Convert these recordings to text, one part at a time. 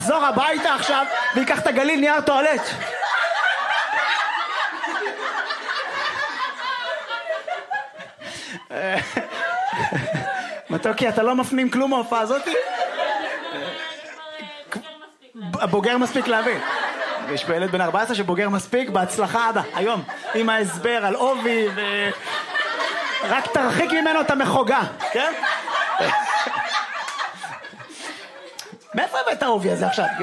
יחזור הביתה עכשיו ויקח את הגליל נייר טואלט. מתוקי, אתה לא מפנים כלום מההופעה הזאת? הבוגר מספיק להבין. יש פה ילד בן 14 שבוגר מספיק, בהצלחה עדה, היום, עם ההסבר על אובי רק תרחיק ממנו את המחוגה, כן? מאיפה הבאת האובי הזה עכשיו?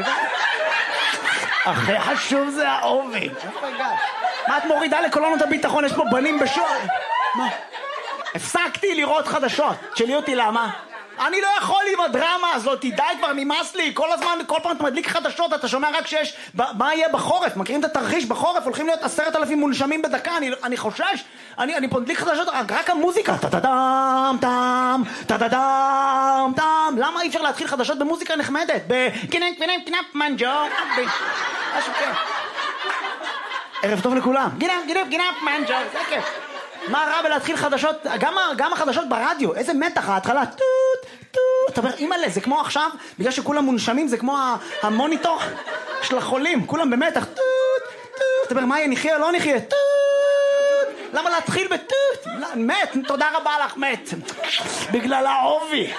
הכי חשוב זה האובי. מה את מורידה לקולונות הביטחון? יש פה בנים בשור. מה? הפסקתי לראות חדשות. תשאלי אותי למה? אני לא יכול עם הדרמה הזאת, די כבר, נמאס לי. כל הזמן, כל פעם אתה מדליק חדשות, אתה שומע רק שיש, מה יהיה בחורף? מכירים את התרחיש בחורף? הולכים להיות 10,000 מונשמים בדקה, אני חושש. אני פה מדליק חדשות, רק המוזיקה. טה-טה-דם, טם, טה-טה-דם, טם. למה אי אפשר להתחיל חדשות במוזיקה נחמדת? בגינם, מנג'ו. משהו כן. ערב טוב לכולם. גינם, מנג'ו. זה כיף. מה רע בלהתחיל חדשות, גם החדשות ברדיו, איזה מתח, ההתחלה, טוט, טוט, אתה אומר, אימא'לה, זה כמו עכשיו, בגלל שכולם מונשמים, זה כמו המוניטור של החולים, כולם במתח, טוט, טוט, אתה אומר, מה יהיה, נחיה או לא נחיה, טוט, למה להתחיל בטוט, מת, תודה רבה לך, מת, בגלל העובי.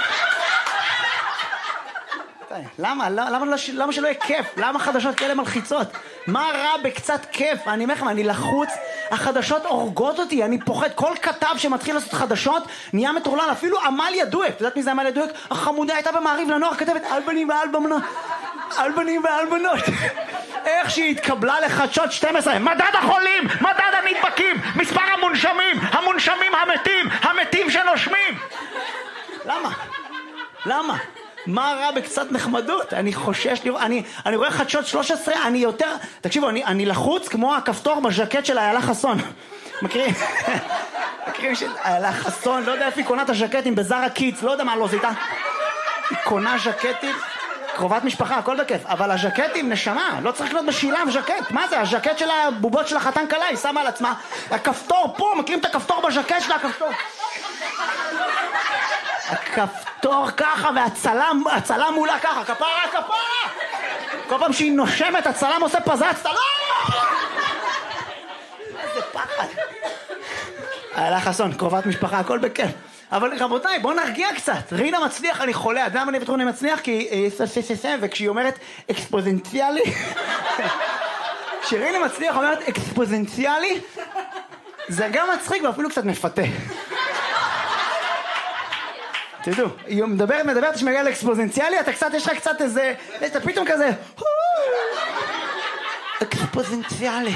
למה שלא יהיה כיף? למה חדשות כאלה מלחיצות? מה רע בקצת כיף? אני אומר לכם, אני לחוץ, החדשות הורגות אותי, אני פוחד. כל כתב שמתחיל לעשות חדשות נהיה מטורלל, אפילו עמליה דואק. אתה יודעת מי זה עמליה דואק? החמודה הייתה במעריב לנוער, כתבת על בנים ועל בנות, על בנים ועל בנות. איך שהיא התקבלה לחדשות 12, מדד החולים, מדד הנדבקים, מספר המונשמים המתים שנושמים. למה? מה רע בקצת נחמדות? אני חושש לראות, אני רואה חדשות 13, אני יותר, תקשיבו, אני לחוץ כמו הכפתור בז'קט של איילה חסון. מכירים? מכירים של איילה חסון, לא יודע איפה היא קונה את הז'קטים, בזארה קידס, לא יודע מה לא זה איתה. היא קונה ז'קטים, קרובת משפחה, הכל בכיף, אבל הז'קטים נשמה, לא צריך להיות בשילם ז'קט. מה זה? הז'קט של הבובות של החתן קלה, היא שמה על עצמה. הכפתור פה, מכירים את הכפתור בז'קט שלה, הכפתור ככה, והצלם מולה ככה, כפרה! כל פעם שהיא נושמת, הצלם עושה פזץ, לא! איזה פחד. איילה חסון, קרובת משפחה, הכל בכיף. אבל רבותיי, בואו נרגיע קצת. רינה מצליח, אני חולה. אתה יודע מה אני בטוח אני מצליח? כי וכשהיא אומרת אקספוזנציאלי, כשרינה מצליח אומרת אקספוזנציאלי, זה גם מצחיק ואפילו קצת מפתה. תדעו, היא מדברת שמגיע לאקספוזנציאלי, אתה קצת, יש לך קצת איזה, אתה פתאום כזה, אקספוזנציאלי.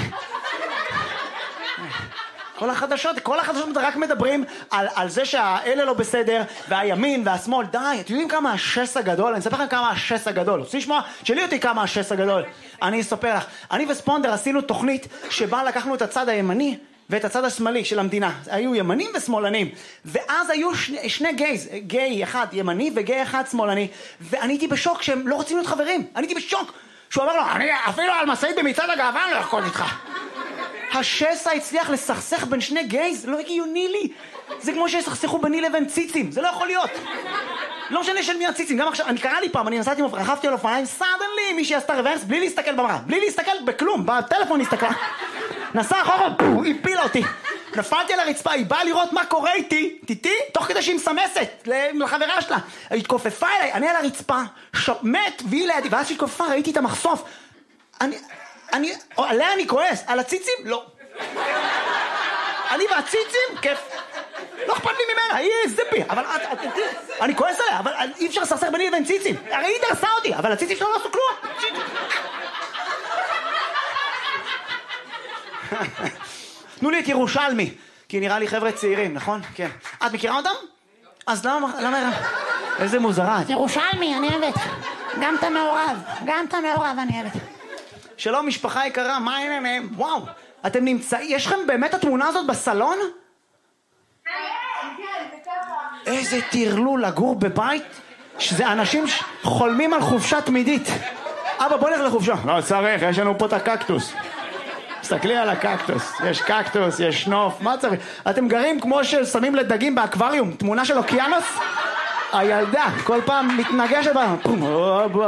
כל החדשות רק מדברים על זה שהאלה לא בסדר, והימין והשמאל, די, אתם יודעים כמה השס הגדול? אני אספר לכם כמה השס הגדול. רוצים לשמוע? תשאלי אותי כמה השס הגדול. אני אספר לך. אני וספונדר עשינו תוכנית שבה לקחנו את הצד הימני, ואת הצד השמאלי של המדינה. היו ימנים ושמאלנים. ואז היו שני גייז, גיי אחד ימני וגיי אחד שמאלני. ואני הייתי בשוק שהם לא רוצים להיות חברים. אני הייתי בשוק. שהוא אמר לו, אני אפילו על משאית במצעד הגאווה אני לא יכול איתך. השסע הצליח לסכסך בין שני גייז, לא הגיוני לי. זה כמו שסכסכו ביני לבין ציצים, זה לא יכול להיות. לא משנה של מי הציצים, גם עכשיו, אני קרא לי פעם, אני נסעתי, רכבתי על אופניים, סדנלי, מישהי עשתה רוורס, בלי להסתכל במראה, בלי להסתכל בכלום, בטלפון הסתכלה. נסע אחורה, הפילה אותי. נפלתי על הרצפה, היא באה לראות מה קורה איתי, תוך כדי שהיא מסמסת לחברה שלה. היא התכופפה אליי, אני על הרצפה, מת, והיא לידי, ואז שהיא התכופפה, ראיתי את המחשוף. עליה אני כועס, על הציצים? לא. אני והציצים? כיף. לא אכפת לי ממנה, היא זיפי, אבל אני כועס עליה, אבל אי אפשר לסכסך ביני לבין ציצים. הרי היא דרסה אותי, אבל הציצים שלו לא עשו כלום. תנו לי את ירושלמי, כי נראה לי חבר'ה צעירים, נכון? כן. את מכירה אותם? אז למה? איזה מוזרה. ירושלמי, אני אוהבת. גם את המעורב אני אוהבת. שלום משפחה יקרה, מה העניינים? וואו, אתם נמצאים, יש לכם באמת התמונה הזאת בסלון? איזה תרלול לגור בבית שזה אנשים חולמים על חופשה תמידית. אבא בוא נלך לחופשה. לא צריך, יש לנו פה את הקקטוס. תסתכלי על הקקטוס, יש קקטוס, יש נוף, מה צריך? אתם גרים כמו ששמים לדגים באקווריום, תמונה של אוקיינוס? הילדה כל פעם מתנגשת בה.